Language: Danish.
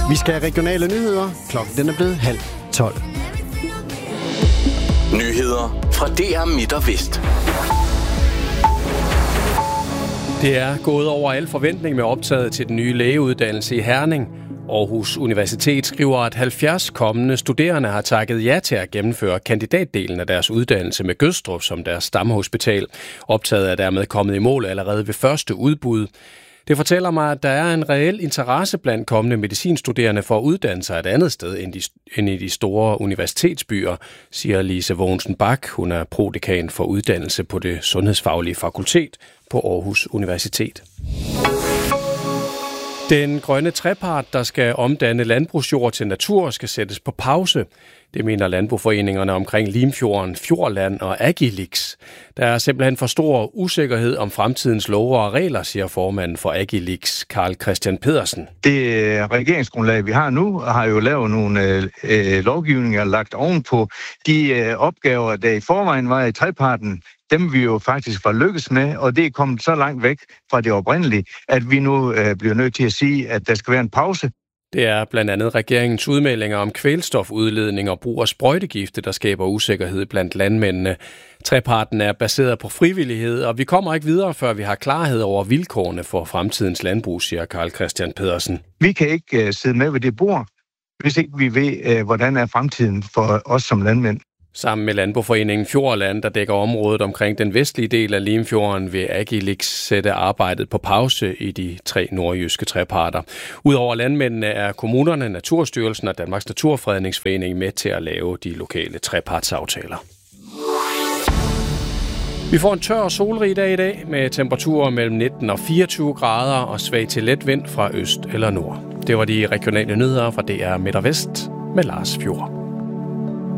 Vi skal have regionale nyheder. Klokken den er blevet 11:30. Nyheder fra DR Midt og Vest. Det er gået over al forventning med optaget til den nye lægeuddannelse i Herning. Aarhus Universitet skriver, at 70 kommende studerende har takket ja til at gennemføre kandidatdelen af deres uddannelse med Gødstrup som deres stamhospital. Optaget er dermed kommet i mål allerede ved første udbud. Det fortæller mig, at der er en reel interesse blandt kommende medicinstuderende for at uddanne sig et andet sted end i de store universitetsbyer, siger Lise Vognsen Bak. Hun er prodekan for uddannelse på det sundhedsfaglige fakultet på Aarhus Universitet. Den grønne trepart, der skal omdanne landbrugsjord til natur, skal sættes på pause. Det mener landboforeningerne omkring Limfjorden, Fjordland og Agilix. Der er simpelthen for stor usikkerhed om fremtidens love og regler, siger formanden for Agilix, Carl Christian Pedersen. Det regeringsgrundlag, vi har nu, har jo lavet nogle lovgivninger lagt ovenpå de opgaver, der i forvejen var i treparten. Dem vi jo faktisk var lykkes med, og det er kommet så langt væk fra det oprindelige, at vi nu bliver nødt til at sige, at der skal være en pause. Det er blandt andet regeringens udmeldinger om kvælstofudledning og brug af sprøjtegifte, der skaber usikkerhed blandt landmændene. Treparten er baseret på frivillighed, og vi kommer ikke videre, før vi har klarhed over vilkårene for fremtidens landbrug, siger Carl Christian Pedersen. Vi kan ikke sidde med ved det bord, hvis ikke vi ved, hvordan er fremtiden for os som landmænd. Sammen med Landboforeningen Fjordland, der dækker området omkring den vestlige del af Limfjorden, vil Agilix sætte arbejdet på pause i de 3 nordjyske treparter. Udover landmændene er kommunerne, Naturstyrelsen og Danmarks Naturfredningsforening med til at lave de lokale trepartsaftaler. Vi får en tør og solrig dag i dag med temperaturer mellem 19 og 24 grader og svag til let vind fra øst eller nord. Det var de regionale nyheder fra DR Midt og Vest med Lars Fjord.